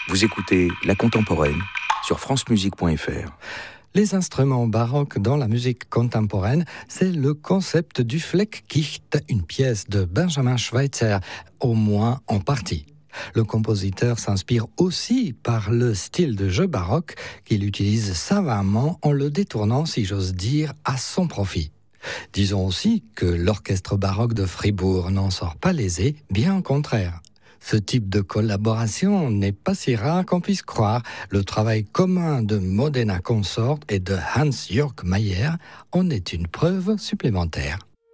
Vous écoutez La Contemporaine sur francemusique.fr. Les instruments baroques dans la musique contemporaine, c'est le concept du Fleckgicht, une pièce de Benjamin Schweitzer, au moins en partie. Le compositeur s'inspire aussi par le style de jeu baroque qu'il utilise savamment en le détournant, si j'ose dire, à son profit. Disons aussi que l'orchestre baroque de Fribourg n'en sort pas lésé, bien au contraire. Ce type de collaboration n'est pas si rare qu'on puisse croire. Le travail commun de Modena Consort et de Hans-Jörg Mayer en est une preuve supplémentaire.